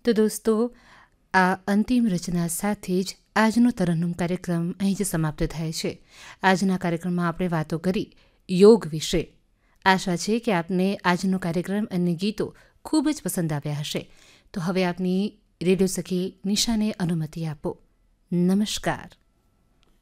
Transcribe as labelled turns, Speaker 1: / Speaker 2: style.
Speaker 1: તો દોસ્તો, આ અંતિમ રચના સાથે જ આજનો તરન્નુમ કાર્યક્રમ અહીં જ સમાપ્ત થાય છે. આજના કાર્યક્રમમાં આપણે વાતો કરી યોગ વિશે. આશા છે કે આપને આજનો કાર્યક્રમ અને ગીતો ખૂબ જ પસંદ આવ્યા હશે. તો હવે આપની રેડિયો સખી નિશાને અનુમતિ આપો. નમસ્કાર.